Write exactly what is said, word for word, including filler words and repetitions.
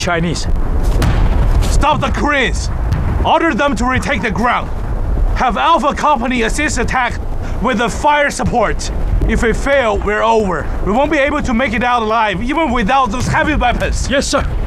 Chinese. Stop the Koreans. Order them to retake the ground. Have Alpha Company assist attack with the fire support. If we fail, we're over. We won't be able to make it out alive, even without those heavy weapons. Yes, sir.